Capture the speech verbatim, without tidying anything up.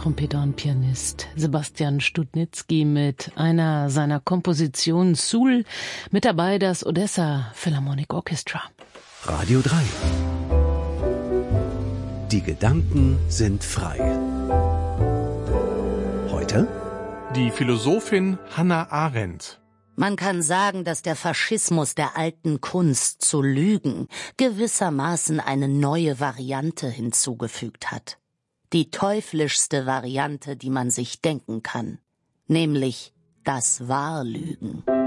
Trompeter und Pianist Sebastian Studnitzky mit einer seiner Kompositionen Sul, mit dabei das Odessa Philharmonic Orchestra. Radio drei. Die Gedanken sind frei. Heute die Philosophin Hannah Arendt. Man kann sagen, dass der Faschismus der alten Kunst zu lügen gewissermaßen eine neue Variante hinzugefügt hat. Die teuflischste Variante, die man sich denken kann, nämlich das Wahrlügen.